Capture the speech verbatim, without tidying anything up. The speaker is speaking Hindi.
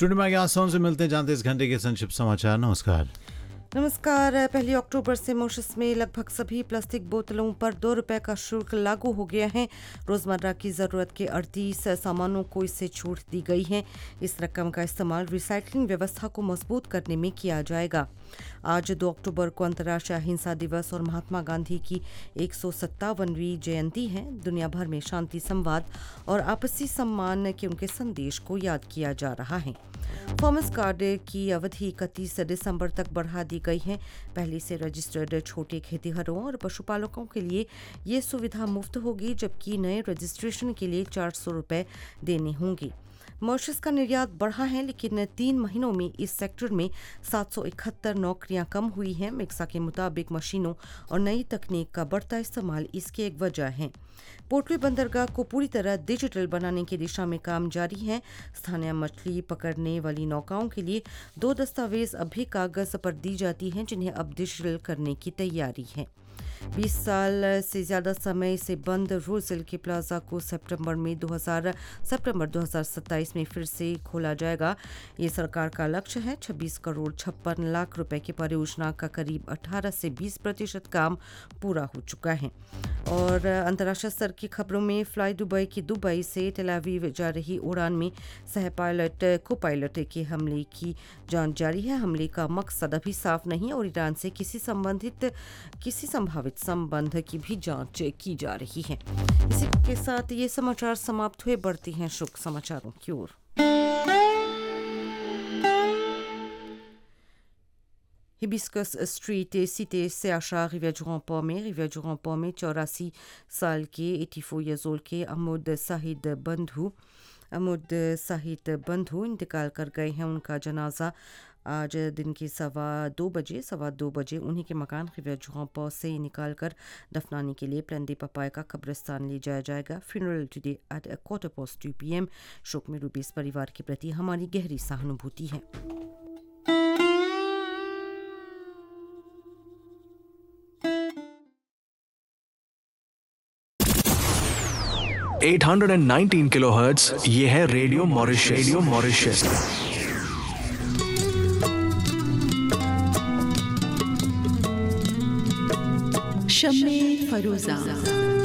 स्टूडियो में आगे आसान से मिलते हैं, जानते इस घंटे के संक्षिप्त समाचार। नमस्कार नमस्कार। पहली अक्टूबर से मॉरिशस में लगभग सभी प्लास्टिक बोतलों पर दो रुपए का शुल्क लागू हो गया है। रोजमर्रा की ज़रूरत के अड़तीस सामानों को इससे छूट दी गई है। इस रकम का इस्तेमाल रिसाइकलिंग व्यवस्था को मजबूत करने में किया जाएगा। आज दो अक्टूबर को अंतर्राष्ट्रीय अहिंसा दिवस और महात्मा गांधी की एक सौ सत्तावनवीं जयंती है। दुनिया भर में शांति, संवाद और आपसी सम्मान के उनके संदेश को याद किया जा रहा है। फार्मर्स कार्ड की अवधि इकतीस दिसंबर तक बढ़ा दी गई है। पहले से रजिस्टर्ड छोटे खेतीहरों और पशुपालकों के लिए ये सुविधा मुफ्त होगी, जबकि नए रजिस्ट्रेशन के लिए चार सौ रुपये देने होंगे। मॉरिशस का निर्यात बढ़ा है, लेकिन तीन महीनों में इस सेक्टर में सात सौ इकहत्तर नौकरियां कम हुई हैं। मिक्सा के मुताबिक मशीनों और नई तकनीक का बढ़ता इस्तेमाल इसकी एक वजह है। पोर्टली बंदरगाह को पूरी तरह डिजिटल बनाने की दिशा में काम जारी है। स्थानीय मछली पकड़ने वाली नौकाओं के लिए दो दस्तावेज अब भी कागज पर दी जाती हैं, जिन्हें अब डिजिटल करने की तैयारी है। बीस साल से ज़्यादा समय से बंद रूरसिल के प्लाजा को सितंबर में दो हज़ार सितंबर दो हज़ार सत्ताईस में फिर से खोला जाएगा। ये सरकार का लक्ष्य है। छब्बीस करोड़ छप्पन लाख रुपए की परियोजना का करीब अठारह से बीस प्रतिशत काम पूरा हो चुका है। और अंतर्राष्ट्रीय स्तर की खबरों में फ्लाई दुबई की दुबई से टेल अवीव जा रही उड़ान में सह पायलट को पायलट के हमले की जांच जारी है। हमले का मकसद अभी साफ नहीं और ईरान से किसी संबंधित किसी संभावित संबंध की भी जांच की जा रही है। इसी के साथ ये समाचार समाप्त हुए। बढ़ते हैं शुभ समाचारों की ओर। हिबिस्कस स्ट्रीट सिटी से आशा रिविया-du-Remport में रिविया-du-Remport में चौरासी साल के चौरासी ईयर्स ओल्ड के अहमद साहिद बंधु अहमद साहिद बंधु इंतकाल कर गए हैं। उनका जनाजा आज दिन के सवा दो बजे सवा दो बजे उन्हीं के मकान रिविया-du-Remport से निकाल कर दफनाने के लिए प्लेन दे पपाया का कब्रिस्तान ले जाया जाएगा। Funeral today at a quarter past to P M. शोक में डूबे इस परिवार के प्रति हमारी गहरी सहानुभूति है। आठ सौ उन्नीस किलोहर्ट्ज़ ये है रेडियो मॉरिशस। Radio Mauritius शम्मे फरूजा।